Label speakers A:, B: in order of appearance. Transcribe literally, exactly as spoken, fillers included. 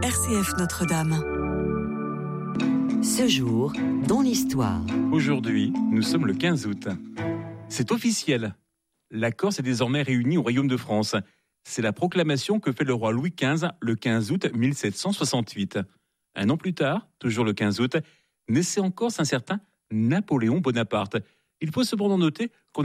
A: R C F Notre-Dame.
B: Ce jour, dans l'histoire.
C: Aujourd'hui, nous sommes le quinze août. C'est officiel. La Corse est désormais réunie au Royaume de France. C'est la proclamation que fait le roi Louis quinze le quinze août mille sept cent soixante-huit. Un an plus tard, toujours le quinze août, naissait en Corse un certain Napoléon Bonaparte. Il faut cependant noter qu'on